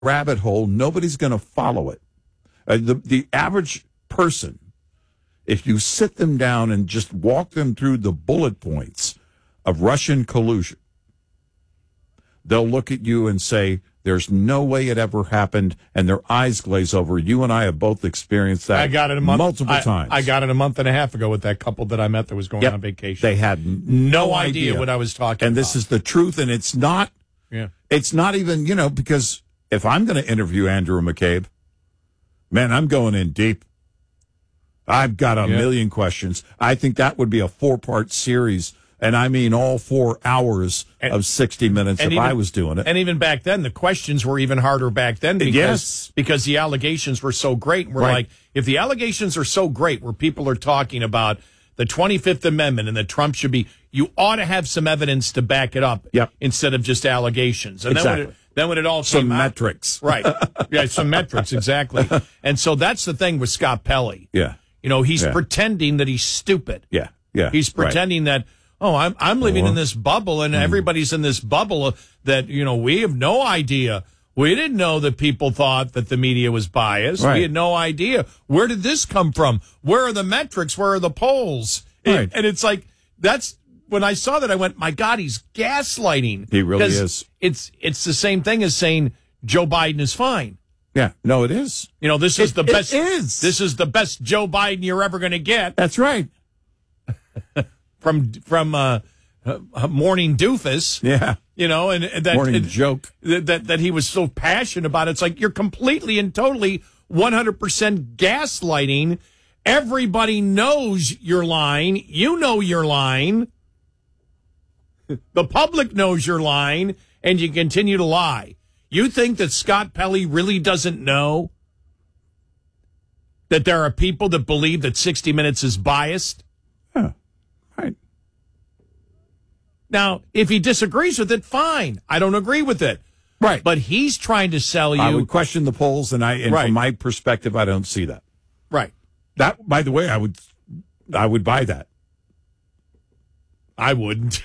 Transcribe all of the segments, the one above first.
rabbit hole, nobody's going to follow it. The average person, if you sit them down and just walk them through the bullet points of Russian collusion, they'll look at you and say, there's no way it ever happened, and their eyes glaze over. You and I have both experienced that. I got it multiple times. I got it a month and a half ago with that couple that I met that was going on vacation. They had no idea what I was talking about. And this is the truth, and it's not even, because if I'm going to interview Andrew McCabe, man, I'm going in deep. I've got a million questions. I think that would be a 4-part series. And I mean all 4 hours of 60 Minutes if I was doing it. And even back then, the questions were even harder back then because the allegations were so great. And we're like, if the allegations are so great where people are talking about the 25th Amendment and that Trump should be, you ought to have some evidence to back it up instead of just allegations. And then when it all came some out, metrics. Right. Yeah, some metrics, exactly. And so that's the thing with Scott Pelley. Yeah. He's pretending that he's stupid. Yeah. Yeah. He's pretending that, I'm living in this bubble, and everybody's in this bubble that, we have no idea. We didn't know that people thought that the media was biased. Right. We had no idea. Where did this come from? Where are the metrics? Where are the polls? Right. And it's like, when I saw that, I went, my God, he's gaslighting. He really is. It's the same thing as saying Joe Biden is fine. Yeah. No, it is. This is the best. It is. This is the best Joe Biden you're ever going to get. That's right. From Morning Doofus. Yeah. And that Morning Joke. That he was so passionate about it. It's like you're completely and totally 100% gaslighting. Everybody knows you're lying. You know you're lying. The public knows you're lying, and you continue to lie. You think that Scott Pelley really doesn't know that there are people that believe that 60 Minutes is biased? Yeah. Right. Now, if he disagrees with it, fine. I don't agree with it. Right. But he's trying to sell you. I would question the polls, and from my perspective, I don't see that. Right. That, by the way, I would buy that. I wouldn't.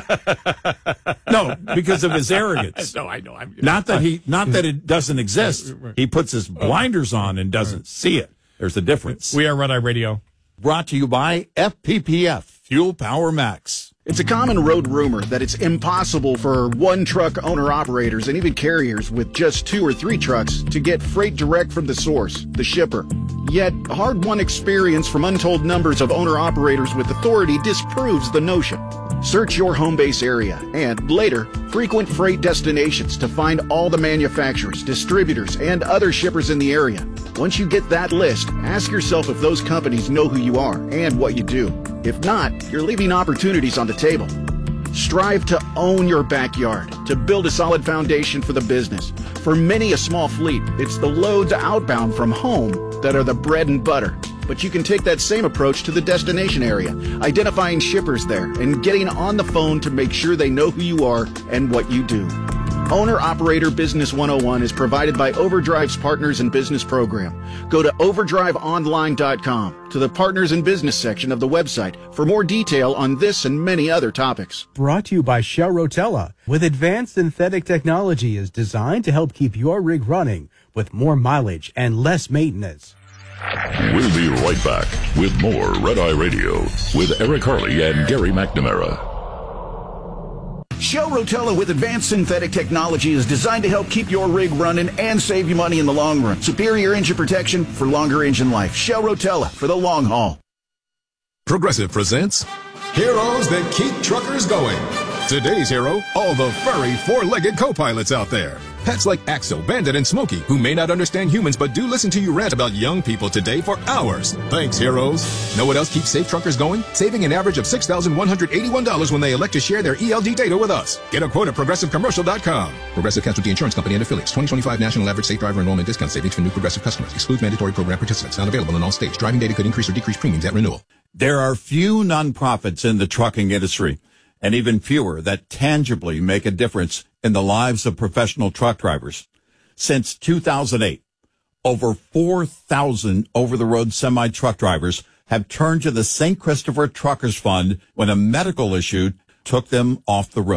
No, because of his arrogance. No, I know. Not that it doesn't exist. He puts his blinders on and doesn't see it. There's a difference. We are Red Eye Radio. Brought to you by FPPF, Fuel Power Max. It's a common road rumor that it's impossible for one-truck owner-operators and even carriers with just 2 or 3 trucks to get freight direct from the source, the shipper. Yet, hard-won experience from untold numbers of owner-operators with authority disproves the notion. Search your home base area and, later, frequent freight destinations to find all the manufacturers, distributors, and other shippers in the area. Once you get that list, ask yourself if those companies know who you are and what you do. If not, you're leaving opportunities on the table. Strive to own your backyard, to build a solid foundation for the business. For many a small fleet, it's the loads outbound from home that are the bread and butter. But you can take that same approach to the destination area, identifying shippers there and getting on the phone to make sure they know who you are and what you do. Owner-Operator Business 101 is provided by Overdrive's Partners in Business program. Go to overdriveonline.com to the Partners in Business section of the website for more detail on this and many other topics. Brought to you by Shell Rotella. With advanced synthetic technology is designed to help keep your rig running with more mileage and less maintenance. We'll be right back with more Red Eye Radio with Eric Harley and Gary McNamara. Shell Rotella with advanced synthetic technology is designed to help keep your rig running and save you money in the long run. Superior engine protection for longer engine life. Shell Rotella for the long haul. Progressive presents Heroes That Keep Truckers Going. Today's hero, all the furry four-legged co-pilots out there. Pets like Axel, Bandit, and Smokey, who may not understand humans but do listen to you rant about young people today for hours. Thanks, heroes. Know what else keeps safe truckers going? Saving an average of $6,181 when they elect to share their ELD data with us. Get a quote at ProgressiveCommercial.com. Progressive Casualty Insurance Company and Affiliates. 2025 National Average Safe Driver Enrollment Discount Savings for new Progressive customers. Excludes mandatory program participants. Not available in all states. Driving data could increase or decrease premiums at renewal. There are few nonprofits in the trucking industry, and even fewer that tangibly make a difference in the lives of professional truck drivers. Since 2008, over 4,000 over-the-road semi-truck drivers have turned to the St. Christopher Truckers Fund when a medical issue took them off the road.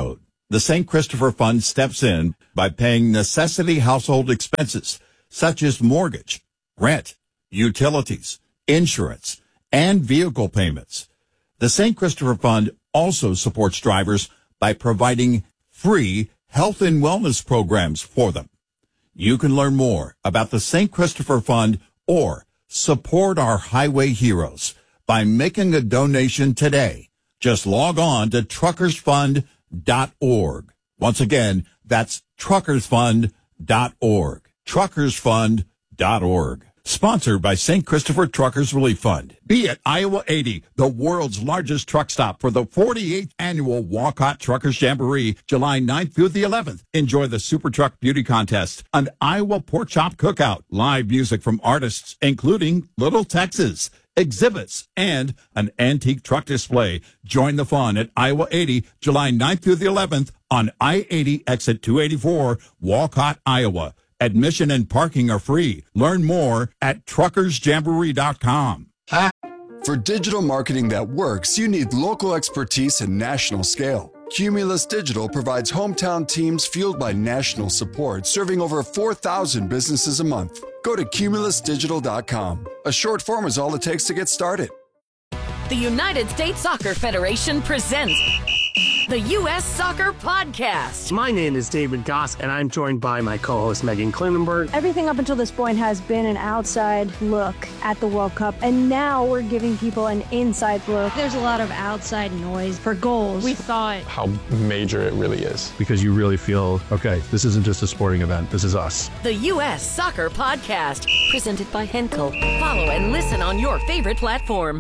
The St. Christopher Fund steps in by paying necessity household expenses such as mortgage, rent, utilities, insurance, and vehicle payments. The St. Christopher Fund also supports drivers by providing free health and wellness programs for them. You can learn more about the St. Christopher Fund or support our highway heroes by making a donation today. Just log on to truckersfund.org. Once again, that's truckersfund.org. Truckersfund.org. Sponsored by St. Christopher Truckers Relief Fund. Be at Iowa 80, the world's largest truck stop for the 48th annual Walcott Truckers Jamboree, July 9th through the 11th. Enjoy the Super Truck Beauty Contest, an Iowa Pork Chop Cookout, live music from artists including Little Texas, exhibits, and an antique truck display. Join the fun at Iowa 80, July 9th through the 11th on I-80 exit 284, Walcott, Iowa. Admission and parking are free. Learn more at truckersjamboree.com. For digital marketing that works, you need local expertise and national scale. Cumulus Digital provides hometown teams fueled by national support, serving over 4,000 businesses a month. Go to cumulusdigital.com. A short form is all it takes to get started. The United States Soccer Federation presents the U.S. Soccer Podcast. My name is David Goss, and I'm joined by my co-host Megan Klinenberg. Everything up until this point has been an outside look at the World Cup, and now we're giving people an inside look. There's a lot of outside noise for goals. We thought how major it really is. Because you really feel, okay, this isn't just a sporting event, this is us. The U.S. Soccer Podcast, presented by Henkel. Follow and listen on your favorite platform.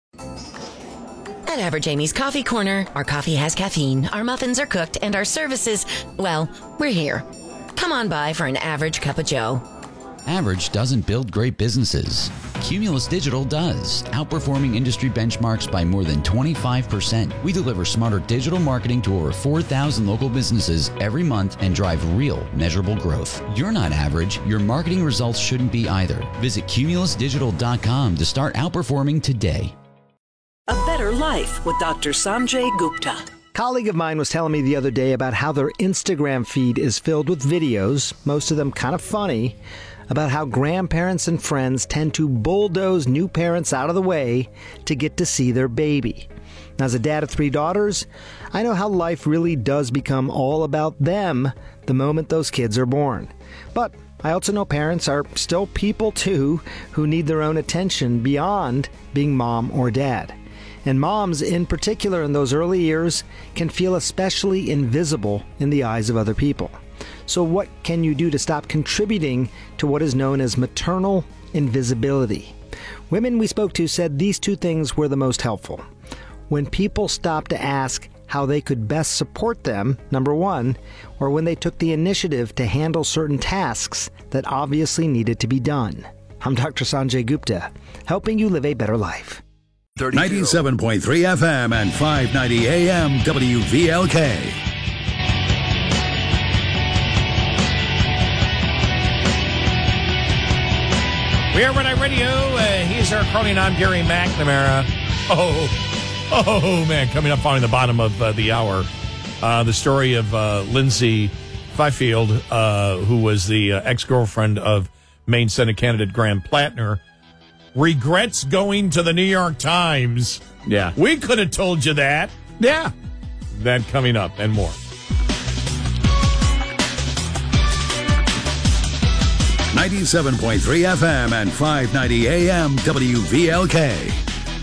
At Average Amy's Coffee Corner, our coffee has caffeine, our muffins are cooked, and our services, well, we're here. Come on by for an average cup of joe. Average doesn't build great businesses. Cumulus Digital does, outperforming industry benchmarks by more than 25%. We deliver smarter digital marketing to over 4,000 local businesses every month and drive real, measurable growth. You're not average. Your marketing results shouldn't be either. Visit cumulusdigital.com to start outperforming today. A Better Life with Dr. Sanjay Gupta. A colleague of mine was telling me the other day about how their Instagram feed is filled with videos, most of them kind of funny, about how grandparents and friends tend to bulldoze new parents out of the way to get to see their baby. Now, as a dad of 3 daughters, I know how life really does become all about them the moment those kids are born. But I also know parents are still people too who need their own attention beyond being mom or dad. And moms, in particular in those early years, can feel especially invisible in the eyes of other people. So what can you do to stop contributing to what is known as maternal invisibility? Women we spoke to said these 2 things were the most helpful. When people stopped to ask how they could best support them, number 1, or when they took the initiative to handle certain tasks that obviously needed to be done. I'm Dr. Sanjay Gupta, helping you live a better life. 97.3 FM and 590 AM WVLK. We are Red Eye Radio. He's Eric Carly and I'm Gary McNamara. Oh, man. Coming up following the bottom of the hour, the story of Lindsay Fifield, who was the ex-girlfriend of Maine Senate candidate Graham Plattner, regrets going to the New York Times. Yeah. We could have told you that. Yeah. That coming up and more. 97.3 FM and 590 AM WVLK.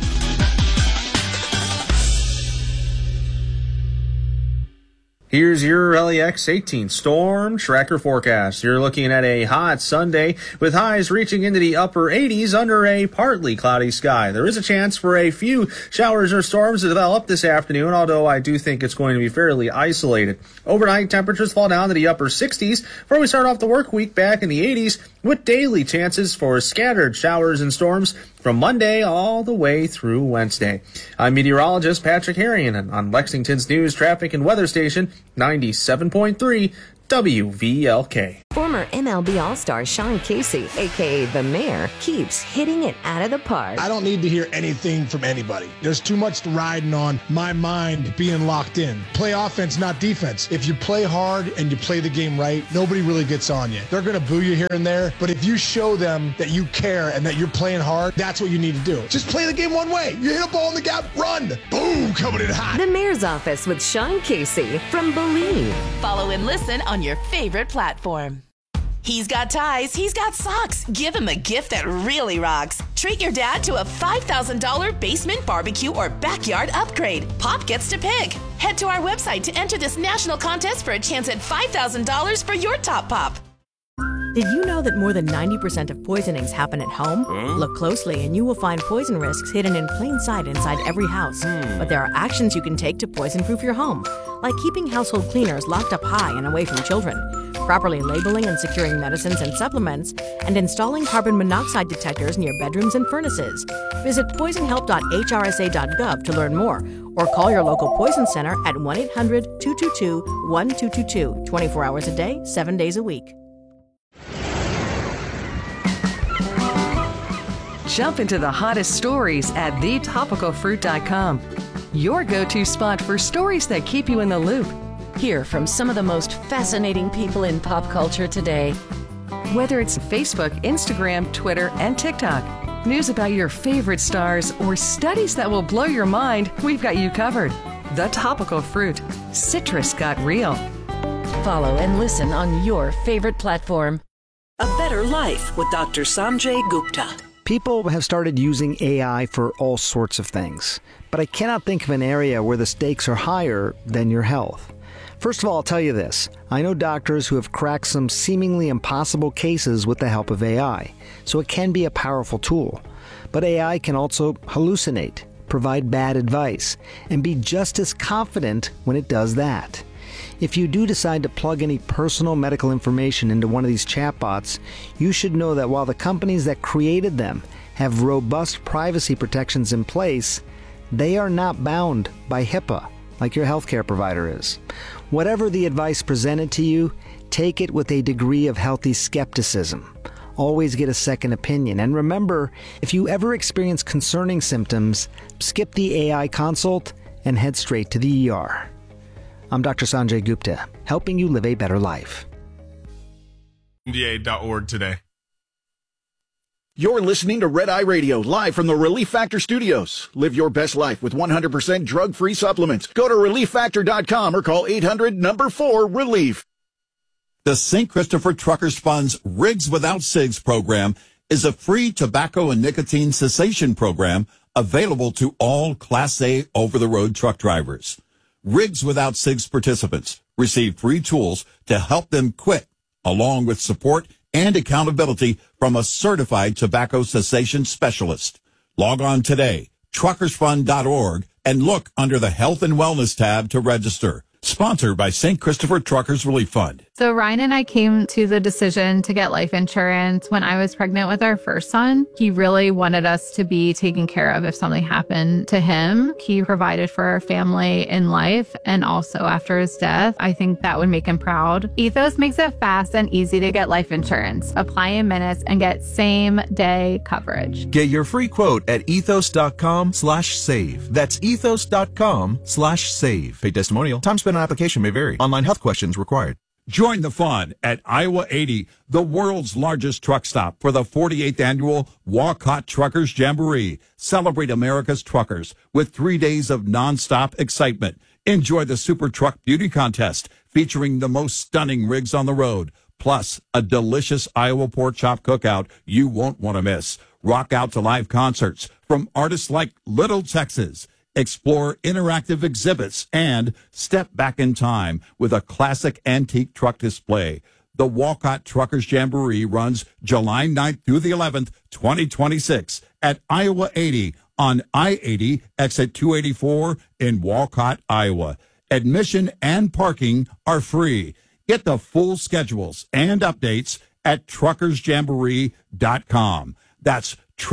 Here's your LEX 18 storm tracker forecast. You're looking at a hot Sunday with highs reaching into the upper 80s under a partly cloudy sky. There is a chance for a few showers or storms to develop this afternoon, although I do think it's going to be fairly isolated. Overnight temperatures fall down to the upper 60s before we start off the work week back in the 80s with daily chances for scattered showers and storms from Monday all the way through Wednesday. I'm meteorologist Patrick Harrion on Lexington's News, Traffic, and Weather Station 97.3 WVLK. Former MLB All-Star Sean Casey, a.k.a. The Mayor, keeps hitting it out of the park. I don't need to hear anything from anybody. There's too much riding on my mind being locked in. Play offense, not defense. If you play hard and you play the game right, nobody really gets on you. They're going to boo you here and there, but if you show them that you care and that you're playing hard, that's what you need to do. Just play the game one way. You hit a ball in the gap, run. Boom, coming in hot. The Mayor's Office with Sean Casey from Believe. Follow and listen on your favorite platform. He's got ties, he's got socks. Give him a gift that really rocks. Treat your dad to a $5,000 basement barbecue or backyard upgrade. Pop gets to pick. Head to our website to enter this national contest for a chance at $5,000 for your top pop. Did you know that more than 90% of poisonings happen at home? Look closely and you will find poison risks hidden in plain sight inside every house. But there are actions you can take to poison-proof your home, like keeping household cleaners locked up high and away from children, properly labeling and securing medicines and supplements, and installing carbon monoxide detectors near bedrooms and furnaces. Visit poisonhelp.hrsa.gov to learn more, or call your local poison center at 1-800-222-1222, 24 hours a day, 7 days a week. Jump into the hottest stories at thetopicalfruit.com. Your go-to spot for stories that keep you in the loop. Hear from some of the most fascinating people in pop culture today. Whether it's Facebook, Instagram, Twitter, and TikTok, news about your favorite stars, or studies that will blow your mind, we've got you covered. The Topical Fruit. Citrus got real. Follow and listen on your favorite platform. A Better Life with Dr. Sanjay Gupta. People have started using AI for all sorts of things, but I cannot think of an area where the stakes are higher than your health. First of all, I'll tell you this. I know doctors who have cracked some seemingly impossible cases with the help of AI, so it can be a powerful tool. But AI can also hallucinate, provide bad advice, and be just as confident when it does that. If you do decide to plug any personal medical information into one of these chatbots, you should know that while the companies that created them have robust privacy protections in place, they are not bound by HIPAA like your healthcare provider is. Whatever the advice presented to you, take it with a degree of healthy skepticism. Always get a second opinion. And remember, if you ever experience concerning symptoms, skip the AI consult and head straight to the ER. I'm Dr. Sanjay Gupta, helping you live a better life. NDA.org today. You're listening to Red Eye Radio, live from the Relief Factor Studios. Live your best life with 100% drug-free supplements. Go to ReliefFactor.com or call 800-4-RELIEF. The St. Christopher Truckers Fund's Rigs Without Cigs program is a free tobacco and nicotine cessation program available to all Class A over-the-road truck drivers. Rigs Without Cigs participants receive free tools to help them quit, along with support and accountability from a certified tobacco cessation specialist. Log on today, truckersfund.org, and look under the Health and Wellness tab to register. Sponsored by St. Christopher Truckers Relief Fund. So Ryan and I came to the decision to get life insurance when I was pregnant with our first son. He really wanted us to be taken care of if something happened to him. He provided for our family in life and also after his death. I think that would make him proud. Ethos makes it fast and easy to get life insurance. Apply in minutes and get same day coverage. Get your free quote at ethos.com/save. That's ethos.com/save. Pay testimonial. Time spent on application may vary. Online health questions required. Join the fun at Iowa 80, the world's largest truck stop, for the 48th annual Walcott Truckers Jamboree. Celebrate America's truckers with 3 days of nonstop excitement. Enjoy the Super Truck Beauty Contest featuring the most stunning rigs on the road, plus a delicious Iowa pork chop cookout you won't want to miss. Rock out to live concerts from artists like Little Texas. Explore interactive exhibits and step back in time with a classic antique truck display. The Walcott Truckers Jamboree runs July 9th through the 11th, 2026 at Iowa 80 on I-80 exit 284 in Walcott, Iowa. Admission and parking are free. Get the full schedules and updates at truckersjamboree.com. That's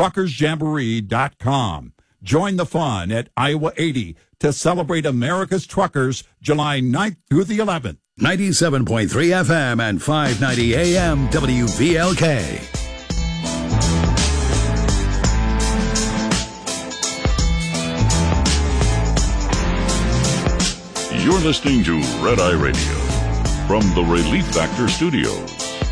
truckersjamboree.com. Join the fun at Iowa 80 to celebrate America's truckers July 9th through the 11th. 97.3 FM and 590 AM WVLK. You're listening to Red Eye Radio from the Relief Factor Studios.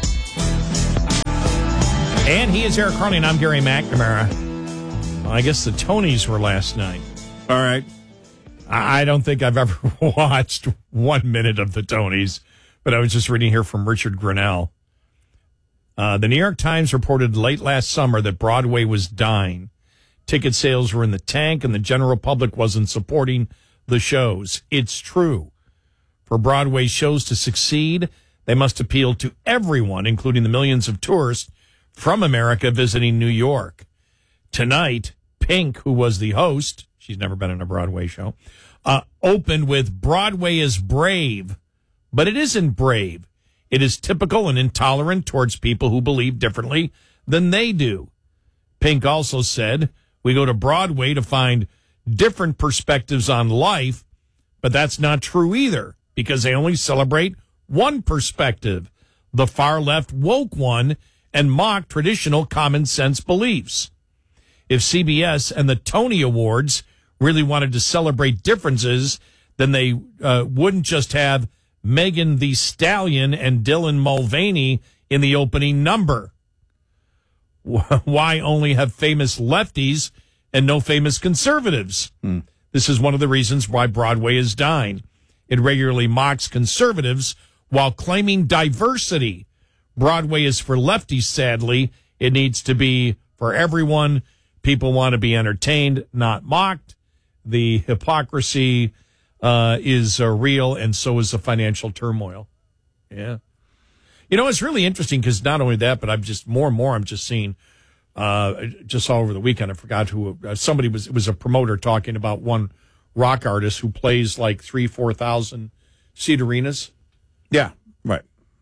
And he is Eric Carney, and I'm Gary McNamara. Well, I guess the Tonys were last night. All right. I don't think I've ever watched 1 minute of the Tonys, but I was just reading here from Richard Grinnell. The New York Times reported late last summer that Broadway was dying. Ticket sales were in the tank, and the general public wasn't supporting the shows. It's true. For Broadway shows to succeed, they must appeal to everyone, including the millions of tourists from America visiting New York. Tonight, Pink, who was the host, she's never been in a Broadway show, opened with Broadway is brave, but it isn't brave. It is typical and intolerant towards people who believe differently than they do. Pink also said, we go to Broadway to find different perspectives on life, but that's not true either, because they only celebrate one perspective, the far left woke one, and mock traditional common sense beliefs. If CBS and the Tony Awards really wanted to celebrate differences, then they wouldn't just have Megan Thee Stallion and Dylan Mulvaney in the opening number. Why only have famous lefties and no famous conservatives? This is one of the reasons why Broadway is dying. It regularly mocks conservatives while claiming diversity. Broadway is for lefties, sadly. It needs to be for everyone. People want to be entertained, not mocked. The hypocrisy is real, and so is the financial turmoil. Yeah. You know, it's really interesting because not only that, but I'm just more and more I'm just seeing just all over the weekend. I forgot who it was a promoter talking about one rock artist who plays like 4,000 seat arenas. Yeah, right.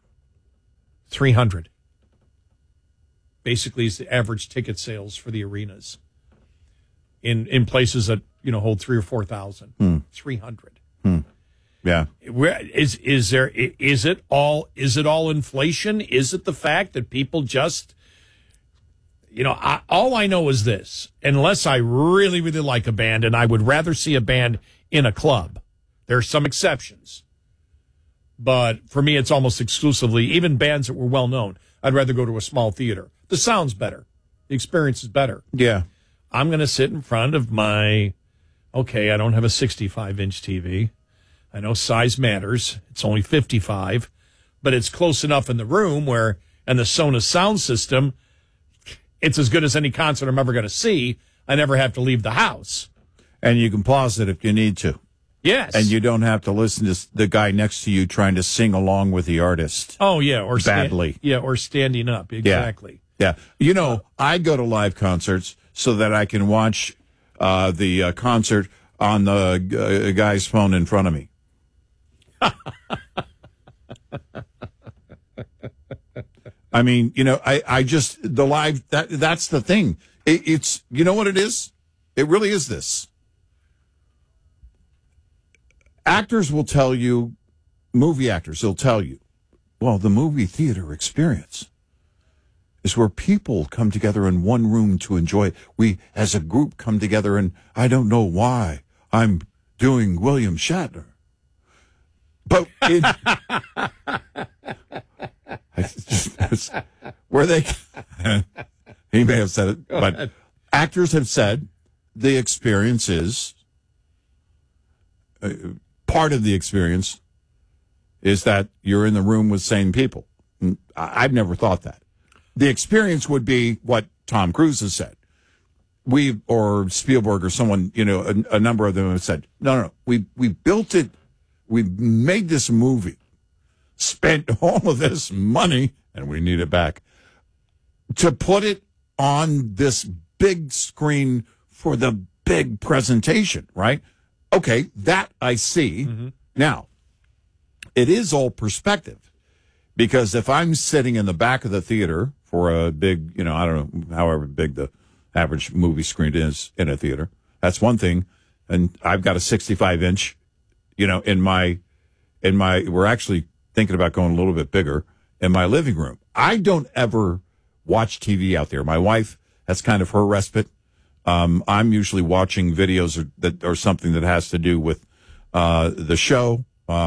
300 basically is the average ticket sales for the arenas in places that, you know, hold 3,000 or 4,000. 300. Yeah. Is it all inflation? Is it the fact that people just, you know, all I know is this, unless I really, really like a band, and I would rather see a band in a club. There are some exceptions. But for me, it's almost exclusively, even bands that were well known, I'd rather go to a small theater. The sound's better. The experience is better. Yeah. I'm going to sit in front of my, okay, I don't have a 65-inch TV. I know size matters. It's only 55, but it's close enough in the room where, and the Sonos sound system, it's as good as any concert I'm ever going to see. I never have to leave the house. And you can pause it if you need to. Yes. And you don't have to listen to the guy next to you trying to sing along with the artist. Oh, yeah. Or badly. or standing up. Exactly. Yeah. You know, I go to live concerts so that I can watch the concert on the guy's phone in front of me. I mean, you know, I just, the live, that's the thing. It's, you know what it is? It really is this. Actors will tell you, movie actors will tell you, well, the movie theater experience is where people come together in one room to enjoy it. We, as a group, come together, and I don't know why I'm doing William Shatner. But where they, he may have said it, but actors have said the experience is, part of the experience is that you're in the room with sane people. I've never thought that. The experience would be what Tom Cruise has said. Or Spielberg or someone, you know, a number of them have said, no, we built it. We made this movie, spent all of this money, and we need it back, to put it on this big screen for the big presentation, right? Okay, that I see. Mm-hmm. Now, it is all perspective, because if I'm sitting in the back of the theater for a big, you know, I don't know, however big the average movie screen is in a theater, that's one thing, and I've got a 65-inch, you know, in my, we're actually thinking about going a little bit bigger in my living room. I don't ever watch TV out there. My wife, that's kind of her respite. I'm usually watching videos or something that has to do with the show,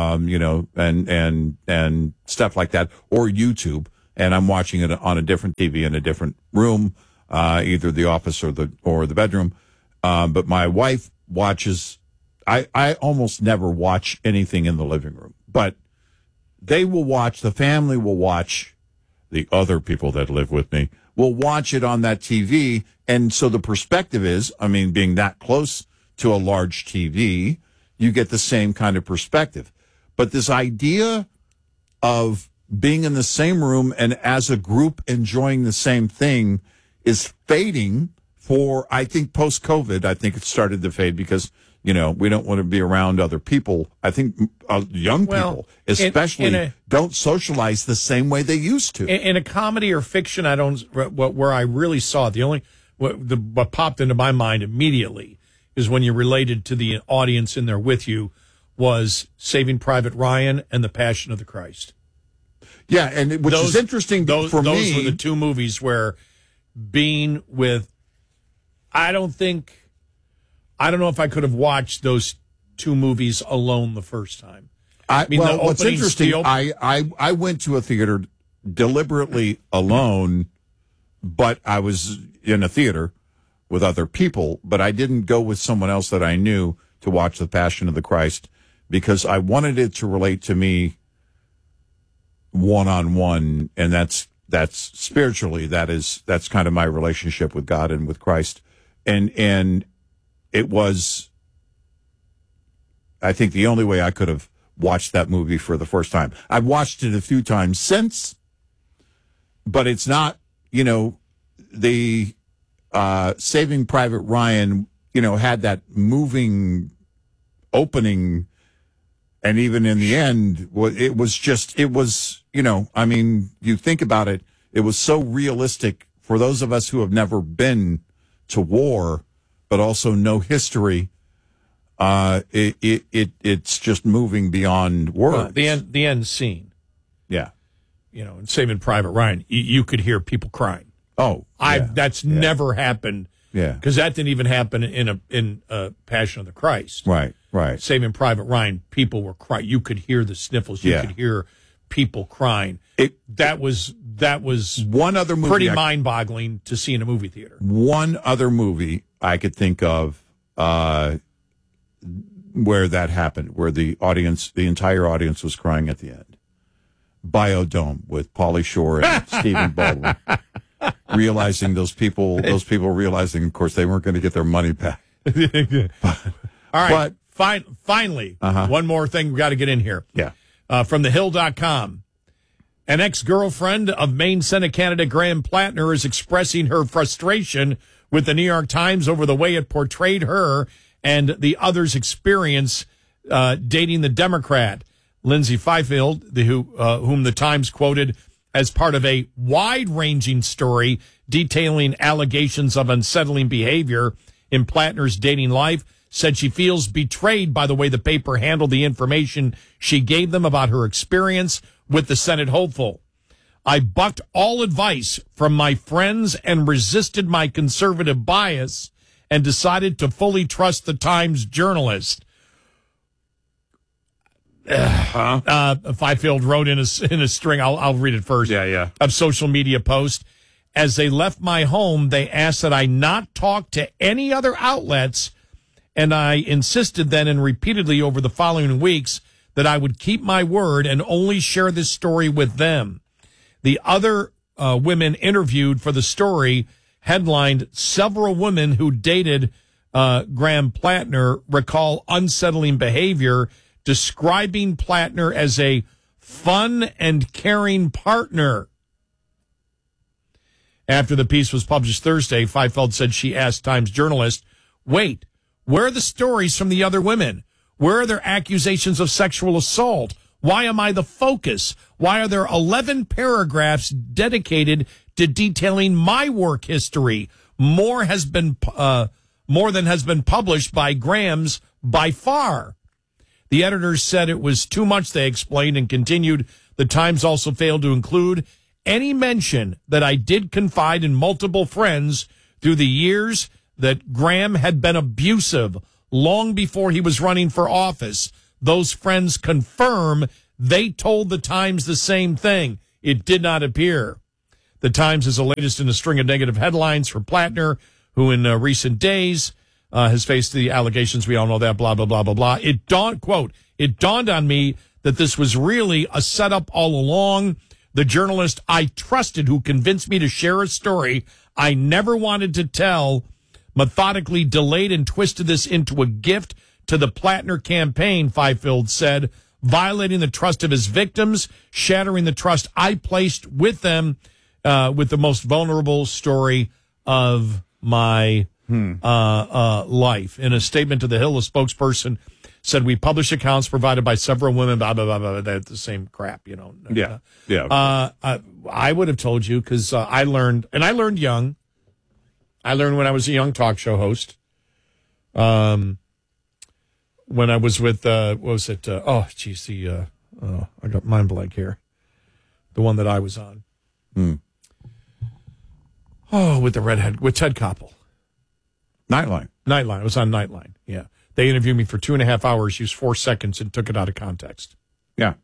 and stuff like that, or YouTube. And I'm watching it on a different TV in a different room, either the office or the bedroom. But my wife watches. I almost never watch anything in the living room, but they will watch. The family will watch. The other people that live with me will watch it on that TV. And so the perspective is, being that close to a large TV, you get the same kind of perspective. But this idea of being in the same room and as a group enjoying the same thing is fading for, I think, post-COVID. I think it started to fade because, we don't want to be around other people. I think young people, especially, don't socialize the same way they used to. In a comedy or fiction, where I really saw it, what popped into my mind immediately is when you related to the audience in there with you was Saving Private Ryan and The Passion of the Christ. Yeah, and which is interesting for me. Those were the two movies where being with, I don't know if I could have watched those two movies alone the first time. What's interesting, I went to a theater deliberately alone, but I was in a theater with other people, but I didn't go with someone else that I knew to watch The Passion of the Christ because I wanted it to relate to me one-on-one, and that's spiritually, that's kind of my relationship with God and with Christ. And it was, I think, the only way I could have watched that movie for the first time. I've watched it a few times since, but it's not, the Saving Private Ryan, had that moving opening, and even in the end, it was, you think about it, it was so realistic for those of us who have never been to war, but also know history. It's just moving beyond words. The end scene. Yeah. In Saving Private Ryan, you could hear people crying. Oh, yeah. That's never happened. Yeah. Because that didn't even happen in Passion of the Christ. Right. Saving Private Ryan, people were crying. You could hear the sniffles. You could hear people crying. That was one other movie pretty mind-boggling to see in a movie theater. One other movie I could think of where that happened, where the entire audience was crying at the end. Biodome with Pauly Shore and Stephen Baldwin. Realizing those people realizing, of course, they weren't going to get their money back. All right. Finally, one more thing we got to get in here. Yeah. From thehill.com. An ex-girlfriend of Maine Senate candidate Graham Plattner is expressing her frustration with the New York Times over the way it portrayed her and the others' experience dating the Democrat. Lindsay Fifield, whom the Times quoted as part of a wide-ranging story detailing allegations of unsettling behavior in Plattner's dating life, said she feels betrayed by the way the paper handled the information she gave them about her experience with the Senate hopeful. I bucked all advice from my friends and resisted my conservative bias and decided to fully trust the Times journalist. Fifield wrote in a string. I'll read it first. Yeah. Of social media post. As they left my home, they asked that I not talk to any other outlets, and I insisted then and repeatedly over the following weeks that I would keep my word and only share this story with them. The other women interviewed for the story headlined "Several women who dated Graham Plattner recall unsettling behavior," describing Plattner as a fun and caring partner. After the piece was published Thursday, Fifield said she asked Times journalist, "Wait, where are the stories from the other women? Where are their accusations of sexual assault? Why am I the focus? Why are there 11 paragraphs dedicated to detailing my work history? More than has been published by Graham's by far." The editors said it was too much, they explained, and continued, the Times also failed to include any mention that I did confide in multiple friends through the years that Graham had been abusive long before he was running for office. Those friends confirm they told the Times the same thing. It did not appear. The Times is the latest in a string of negative headlines for Plattner, who in recent days has faced the allegations. We all know that, blah, blah, blah, blah, blah. It dawned, quote, it dawned on me that this was really a setup all along. The journalist I trusted who convinced me to share a story I never wanted to tell methodically delayed and twisted this into a gift to the Plattner campaign, Fifield said, violating the trust of his victims, shattering the trust I placed with them with the most vulnerable story of my life. In a statement to The Hill, a spokesperson said, we publish accounts provided by several women, blah, blah, blah, blah. That's the same crap, you know. Yeah. I would have told you because I learned young. I learned when I was a young talk show host. When I was with, what was it? I got mind blank here. The one that I was on. With the redhead, with Ted Koppel. Nightline. Nightline. It was on Nightline. Yeah. They interviewed me for 2.5 hours, used 4 seconds, and took it out of context. Yeah.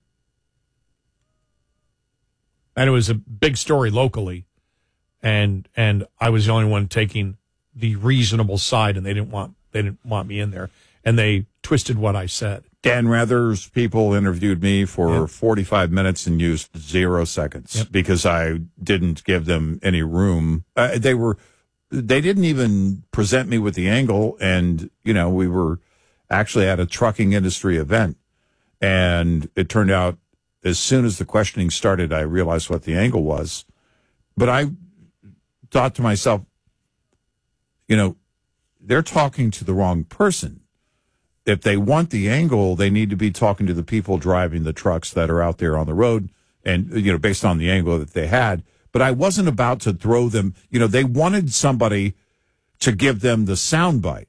And it was a big story locally. And I was the only one taking the reasonable side, and they didn't want me in there. And they twisted what I said. Dan Rather's people interviewed me for 45 minutes and used 0 seconds because I didn't give them any room. They didn't even present me with the angle. And, you know, we were actually at a trucking industry event. And it turned out as soon as the questioning started, I realized what the angle was. But I thought to myself, you know, they're talking to the wrong person. If they want the angle, they need to be talking to the people driving the trucks that are out there on the road and, you know, based on the angle that they had. But I wasn't about to throw them, you know, they wanted somebody to give them the soundbite.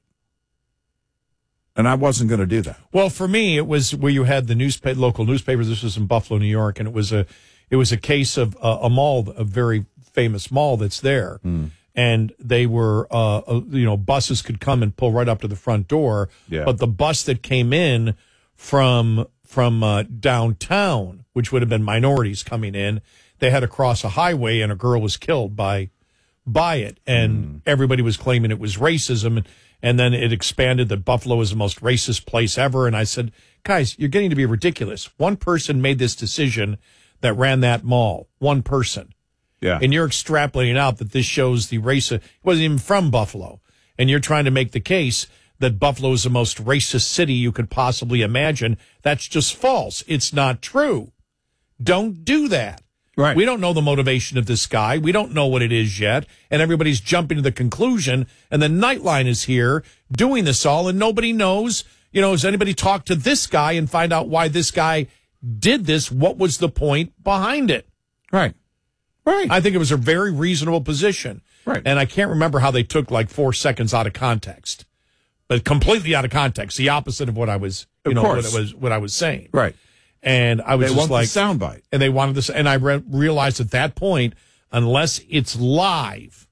And I wasn't going to do that. Well, for me, it was where you had the local newspapers. This was in Buffalo, New York, and it was a case of a mall, a very famous mall that's there. And they were, buses could come and pull right up to the front door. Yeah. But the bus that came in from downtown, which would have been minorities coming in, they had to cross a highway, and a girl was killed by it. And everybody was claiming it was racism. And then it expanded that Buffalo is the most racist place ever. And I said, guys, you're getting to be ridiculous. One person made this decision that ran that mall. One person. Yeah. And you're extrapolating out that this shows the race. It wasn't even from Buffalo. And you're trying to make the case that Buffalo is the most racist city you could possibly imagine. That's just false. It's not true. Don't do that. Right. We don't know the motivation of this guy. We don't know what it is yet. And everybody's jumping to the conclusion. And the Nightline is here doing this all. And nobody knows, you know, has anybody talked to this guy and find out why this guy did this? What was the point behind it? Right. Right. I think it was a very reasonable position. Right. And I can't remember how they took like 4 seconds out of context, but completely out of context. The opposite of what I was, what I was saying. Right. And I was they just like, the soundbite. And they wanted this. And I realized at that point, unless it's live,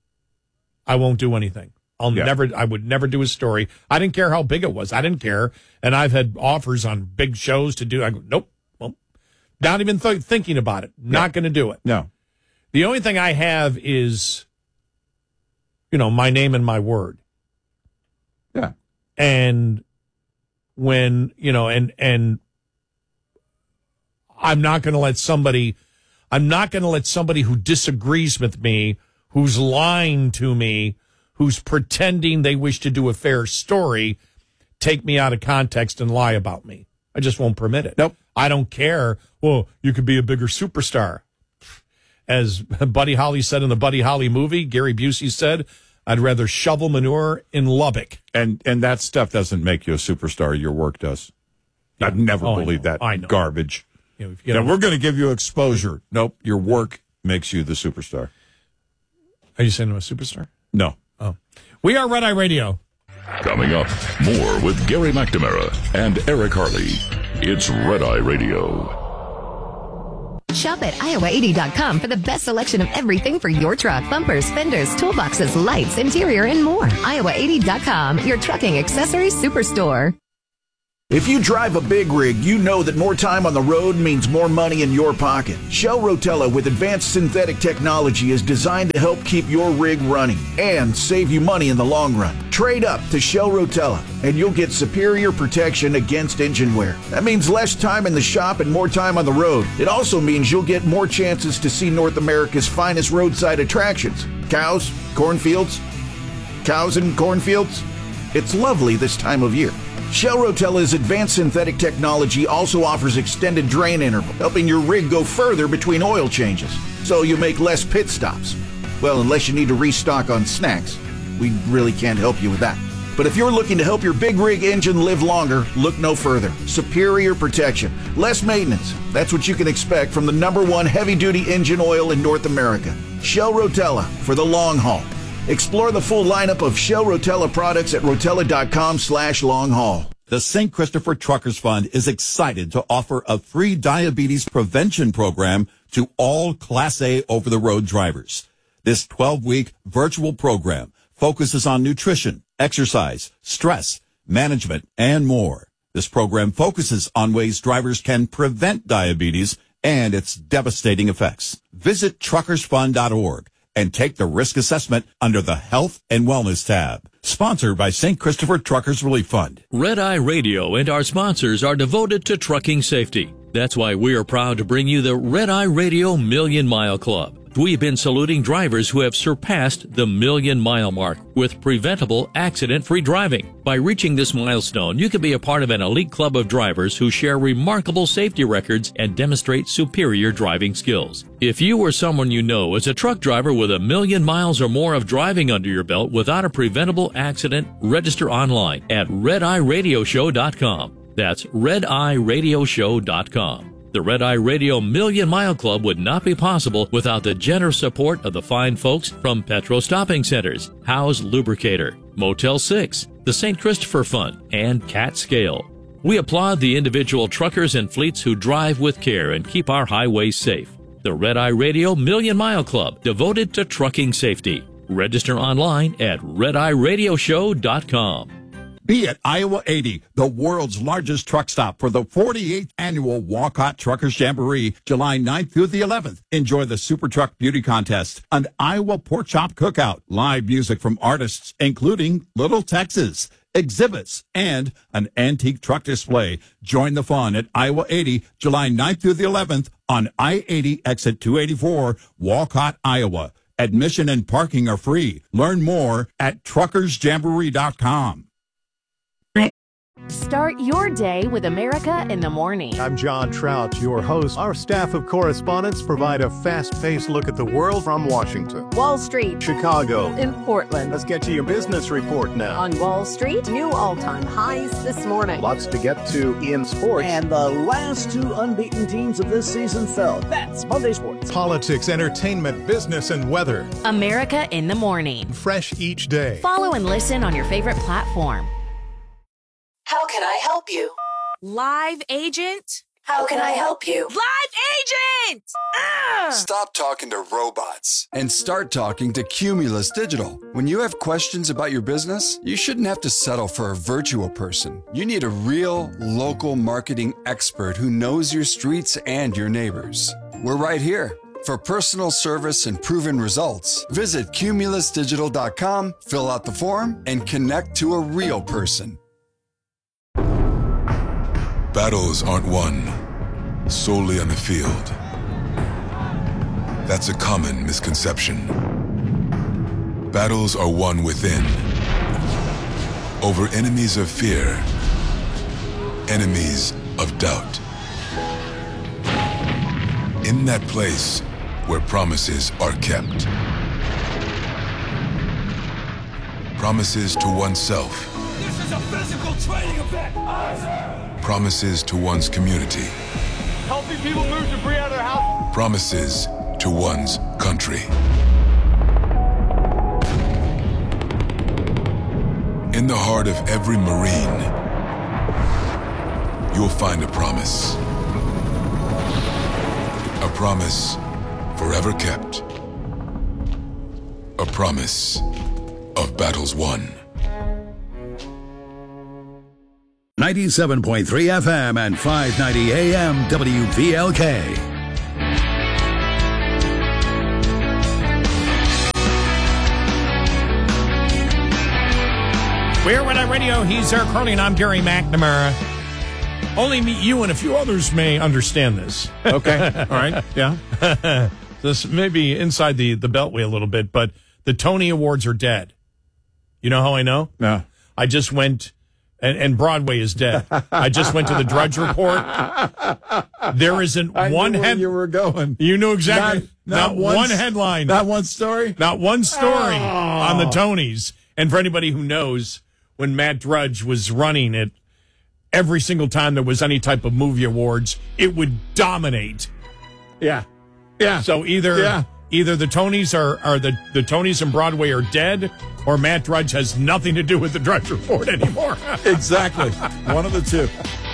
I won't do anything. I would never do a story. I didn't care how big it was. I didn't care. And I've had offers on big shows to do. I go, nope. Well, not even thinking about it. Not going to do it. No. The only thing I have is, you know, my name and my word. Yeah. And when, you know, and I'm not going to let somebody who disagrees with me, who's lying to me, who's pretending they wish to do a fair story, take me out of context and lie about me. I just won't permit it. Nope. I don't care. Well, you could be a bigger superstar. As Buddy Holly said in the Buddy Holly movie, Gary Busey said, I'd rather shovel manure in Lubbock. And that stuff doesn't make you a superstar. Your work does. Yeah. I've never believed that garbage. You know, we're going to give you exposure. Nope. Your work makes you the superstar. Are you saying I'm a superstar? No. Oh. We are Red Eye Radio. Coming up, more with Gary McNamara and Eric Harley. It's Red Eye Radio. Shop at iowa80.com for the best selection of everything for your truck. Bumpers, fenders, toolboxes, lights, interior, and more. iowa80.com, your trucking accessories superstore. If you drive a big rig, you know that more time on the road means more money in your pocket. Shell Rotella with advanced synthetic technology is designed to help keep your rig running and save you money in the long run. Trade up to Shell Rotella and you'll get superior protection against engine wear. That means less time in the shop and more time on the road. It also means you'll get more chances to see North America's finest roadside attractions. Cows, cornfields, cows and cornfields. It's lovely this time of year. Shell Rotella's advanced synthetic technology also offers extended drain interval, helping your rig go further between oil changes, so you make less pit stops. Well, unless you need to restock on snacks. We really can't help you with that. But if you're looking to help your big rig engine live longer, look no further. Superior protection, less maintenance. That's what you can expect from the #1 heavy-duty engine oil in North America. Shell Rotella for the long haul. Explore the full lineup of Shell Rotella products at rotella.com/long-haul. The St. Christopher Truckers Fund is excited to offer a free diabetes prevention program to all Class A over-the-road drivers. This 12-week virtual program focuses on nutrition, exercise, stress, management, and more. This program focuses on ways drivers can prevent diabetes and its devastating effects. Visit truckersfund.org and take the risk assessment under the Health and Wellness tab. Sponsored by St. Christopher Truckers Relief Fund. Red Eye Radio and our sponsors are devoted to trucking safety. That's why we are proud to bring you the Red Eye Radio Million Mile Club. We've been saluting drivers who have surpassed the million-mile mark with preventable, accident-free driving. By reaching this milestone, you can be a part of an elite club of drivers who share remarkable safety records and demonstrate superior driving skills. If you or someone you know is a truck driver with 1 million miles or more of driving under your belt without a preventable accident, register online at redeyeradioshow.com. That's redeyeradioshow.com. The Red Eye Radio Million Mile Club would not be possible without the generous support of the fine folks from Petro Stopping Centers, Howe's Lubricator, Motel 6, the St. Christopher Fund, and Cat Scale. We applaud the individual truckers and fleets who drive with care and keep our highways safe. The Red Eye Radio Million Mile Club, devoted to trucking safety. Register online at redeyeradioshow.com. Be at Iowa 80, the world's largest truck stop for the 48th annual Walcott Truckers Jamboree, July 9th through the 11th. Enjoy the Super Truck Beauty Contest, an Iowa Pork Chop Cookout, live music from artists including Little Texas, exhibits, and an antique truck display. Join the fun at Iowa 80, July 9th through the 11th on I-80 exit 284, Walcott, Iowa. Admission and parking are free. Learn more at truckersjamboree.com. Start your day with America in the Morning. I'm John Trout, your host. Our staff of correspondents provide a fast-paced look at the world from Washington, Wall Street, Chicago, and Portland. Let's get to your business report now. On Wall Street, new all-time highs this morning. Lots to get to in sports. And the last two unbeaten teams of this season fell. That's Monday Sports. Politics, entertainment, business, and weather. America in the Morning. Fresh each day. Follow and listen on your favorite platform. How can I help you? Live agent? How can I help you? Live agent! Stop talking to robots and start talking to Cumulus Digital. When you have questions about your business, you shouldn't have to settle for a virtual person. You need a real, local marketing expert who knows your streets and your neighbors. We're right here. For personal service and proven results, visit cumulusdigital.com, fill out the form, and connect to a real person. Battles aren't won solely on the field. That's a common misconception. Battles are won within, over enemies of fear, enemies of doubt. In that place where promises are kept. Promises to oneself. This is a physical training event! Promises to one's community. Helping people move debris out of their house. Promises to one's country. In the heart of every Marine, you'll find a promise. A promise forever kept. A promise of battles won. 97.3 FM and 590 AM WVLK. We're Red Eye Radio. He's Eric Harley, and I'm Gary McNamara. Only me, you, and a few others may understand this. Okay. All right. Yeah. This may be inside the beltway a little bit, but the Tony Awards are dead. You know how I know? No. I just went, and Broadway is dead. I just went to the Drudge Report. There isn't one head. You were going. You knew exactly. Not one headline. Not one story. Not one story on the Tonys. And for anybody who knows, when Matt Drudge was running it, every single time there was any type of movie awards, it would dominate. Yeah. Yeah. So either the Tonys are the Tonys and Broadway are dead, or Matt Drudge has nothing to do with the Drudge Report anymore. Exactly. One of the two.